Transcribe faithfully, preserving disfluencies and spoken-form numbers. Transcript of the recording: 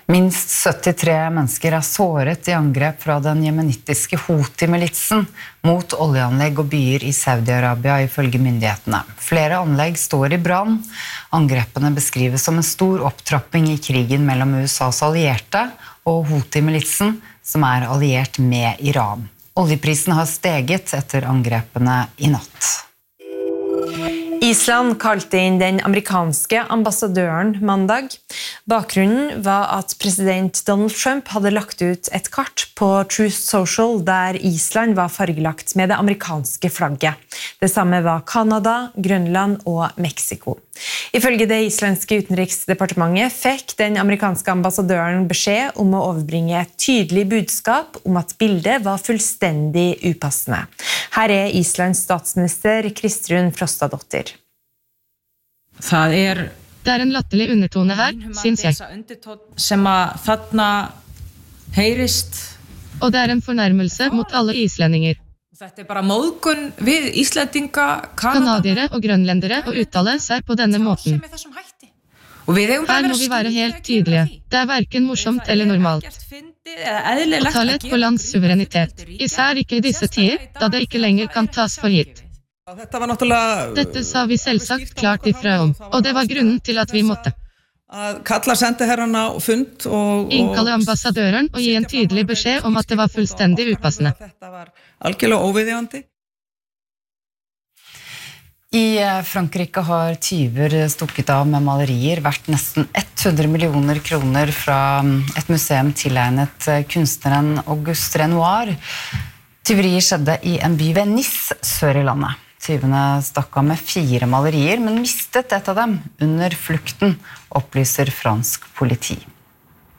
Minst syttitre mennesker er såret i angrep fra den jemenittiske Houthi-militsen mot oljeanlegg og byer i Saudi-Arabia ifølge myndighetene. Flere anlegg står i brann. Angrepene beskrives som en stor opptrapping i krigen mellom U S A's allierte og Houthi-militsen, som er alliert med Iran. Oljeprisen har steget etter angrepene i natt. Island kalte inn den amerikanske ambassadøren mandag. Bakgrunnen var at president Donald Trump hadde lagt ut et kart på Truth Social der Island var fargelagt med det amerikanske flagget. Det samme var Kanada, Grønland og Mexico. Ifølge det islandske utenriksdepartementet fikk den amerikanske ambassadøren beskjed om å overbringe et tydelig budskap om at bildet var fullstendig upassende. Her er Islands statsminister Kristrún Frostadóttir. Það er Det er en latterlig undertone her, synes jeg. Sem að þarna heyrist. Og det er en fornærmelse mot alle islendinger. Þetta er bara móðgun við Íslendinga, Kanadiere og grønlendere å uttale seg på denne måten. Her må vi være helt tydelige. Det er hverken morsomt eller normalt. Å ta lett på lands suverenitet. Især ikke i disse tider, da det ikke lenger kan tas for gitt. Dette sa vi selvsagt klart ifra om, og det var grunnen til at vi måtte. Kalla sendiherrana og fund og innkalle ambassadøren og gi en tydelig beskjed om at det var fullstendig upassende. Dette var algjörlega óviðeigandi. I Frankrike har tyver stukket av med malerier verdt nesten hundre millioner kroner fra et museum tilegnet kunstneren Auguste Renoir. Tyveriet skjedde i en by ved Nice, sør i landet. Tyvene stakk av med fire malerier, men mistet et av dem under flukten, opplyser fransk politi.